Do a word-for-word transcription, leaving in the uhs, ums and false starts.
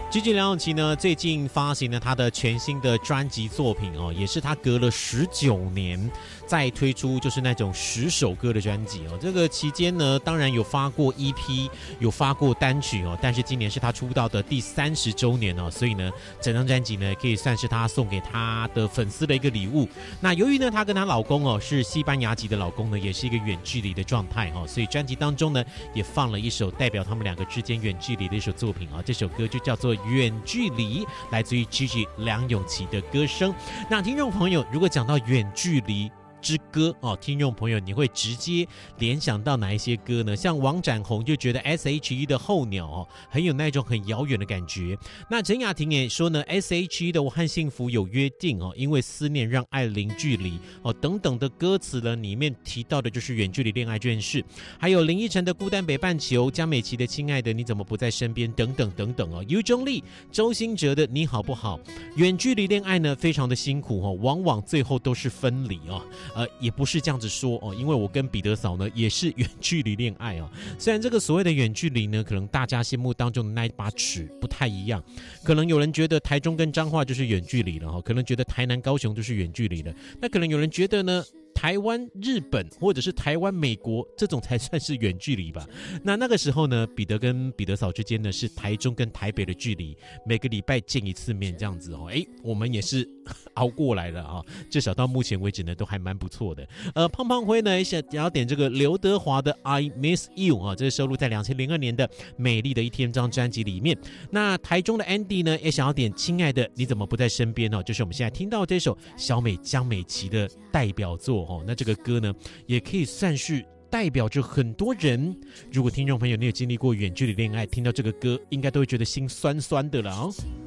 Gigi 梁咏琪呢，最近发行了他的全新的专辑作品哦，也是他隔了十九年再推出，就是那种十首歌的专辑哦。这个期间呢，当然有发过 E P， 有发过单曲哦，但是今年是他出道的第三十周年哦，所以呢，整张专辑呢可以算是他送给他的粉丝的一个礼物。那由于呢，她跟她老公哦是西班牙籍的老公呢，也是一个远距离的状态哦，所以专辑当中呢也放了一首代表他们两个之间远距离的一首作品啊，这首歌就叫做远距离，来自于 Gigi 梁咏琪的歌声。那听众朋友，如果讲到远距离之歌哦，听众朋友，你会直接联想到哪一些歌呢？像王展宏就觉得 S H E 的候鸟哦，很有那种很遥远的感觉。那陈雅婷也说呢 ，S H E 的我和幸福有约定哦，因为思念让爱零距离哦，等等的歌词呢，里面提到的就是远距离恋爱这件事。还有林依晨的孤单北半球，江美琪的亲爱的你怎么不在身边，等等等等哦。尤中立、周兴哲的你好不好？远距离恋爱呢，非常的辛苦哦，往往最后都是分离哦。呃，也不是这样子说哦，因为我跟彼得嫂呢也是远距离恋爱哦。虽然这个所谓的远距离呢，可能大家心目当中的那一把尺不太一样，可能有人觉得台中跟彰化就是远距离了哈，可能觉得台南高雄就是远距离了，那可能有人觉得呢，台湾、日本或者是台湾、美国这种才算是远距离吧。那那个时候呢，彼得跟彼得嫂之间呢是台中跟台北的距离，每个礼拜见一次面这样子哦。哎，我们也是熬过来了啊，至少到目前为止呢都还蛮不错的。呃，胖胖辉呢也想要点这个刘德华的 I Miss You 啊，这是收录在二零零二年的《美丽的一天》这张专辑里面。那台中的 Andy 呢也想要点亲爱的你怎么不在身边哦，就是我们现在听到这首小美江美琪的代表作哦。那这个歌呢也可以算是代表着很多人，如果听众朋友你有经历过远距离恋爱，听到这个歌应该都会觉得心酸酸的了哦。